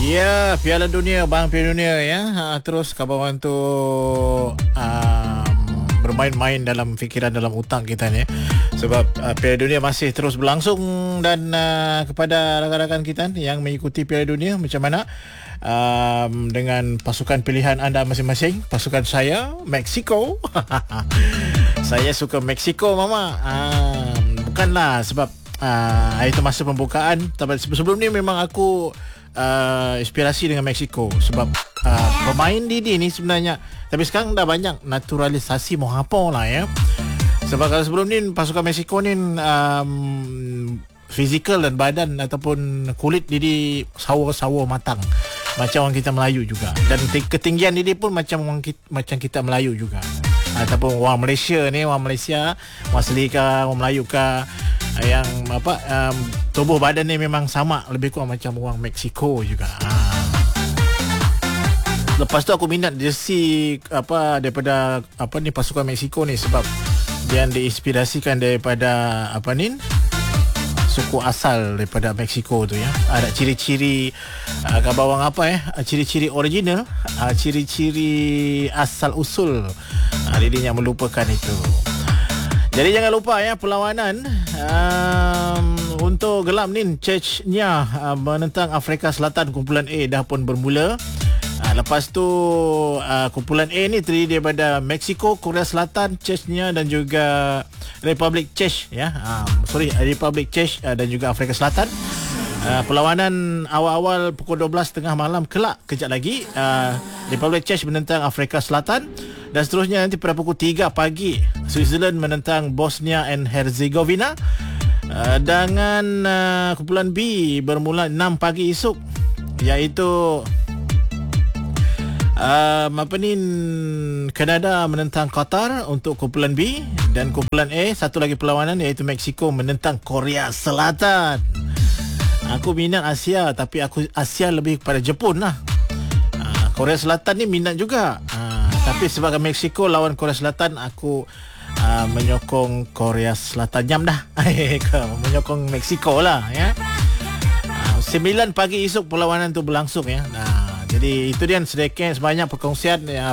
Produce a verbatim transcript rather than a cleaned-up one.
Ya, Piala Dunia, Bang Piala Dunia ya. Ha, terus kawan tu um, bermain-main dalam fikiran, dalam otak kita ni. Sebab uh, Piala Dunia masih terus berlangsung dan uh, kepada rakan-rakan kita yang mengikuti Piala Dunia, macam mana um, dengan pasukan pilihan anda masing-masing? Pasukan saya, Mexico. Saya suka Mexico, Mama. Um, bukanlah sebab uh, itu masa pembukaan, tapi sebelum ni memang aku Uh, inspirasi dengan Mexico sebab uh, pemain Didi ni sebenarnya, tapi sekarang dah banyak naturalisasi Mohapong lah ya. Sebab kalau sebelum ni pasukan Mexico ni um, fizikal dan badan ataupun kulit Didi sawo-sawo matang macam orang kita Melayu juga, dan ketinggian Didi pun macam orang kita, macam kita Melayu juga, ataupun orang Malaysia ni, orang Malaysia, orang Asli kah, orang Melayu kah, yang apa um, tubuh badan ni memang sama lebih kurang macam orang Mexico juga. Ha. Lepas tu aku minat jersey apa daripada apa ni pasukan Mexico ni sebab dia diinspirasikan daripada apa ni suku asal daripada Mexico tu ya. Ada ciri-ciri uh, gambar orang apa eh ciri-ciri original, uh, ciri-ciri asal usul. Uh, dia yang melupakan itu. Jadi jangan lupa ya perlawanan um, untuk gelar ni Chechnya uh, menentang Afrika Selatan kumpulan A dah pun bermula. Uh, lepas tu uh, kumpulan A ni terdiri daripada Mexico, Korea Selatan, Chechnya dan juga Republik Czech ya. Uh, sorry Republik Czech uh, dan juga Afrika Selatan. Uh, perlawanan awal-awal pukul dua belas tiga puluh malam kelak kejap lagi uh, Republik Czech menentang Afrika Selatan, dan seterusnya nanti pada pukul tiga pagi Switzerland menentang Bosnia and Herzegovina. Uh, dengan uh, kumpulan B bermula enam pagi esok, iaitu um, apa ni Kanada menentang Qatar untuk kumpulan B, dan kumpulan A satu lagi perlawanan iaitu Mexico menentang Korea Selatan. Aku minat Asia, tapi aku Asia lebih kepada Jepun lah. Uh, Korea Selatan ni minat juga. Uh, tapi sebagai Mexico lawan Korea Selatan, aku uh, menyokong Korea Selatan jam dah. Menyokong Mexico lah ya. Uh, sembilan pagi esok perlawanan tu berlangsung ya. Nah, jadi itu dia sedikit sebanyak perkongsian ya.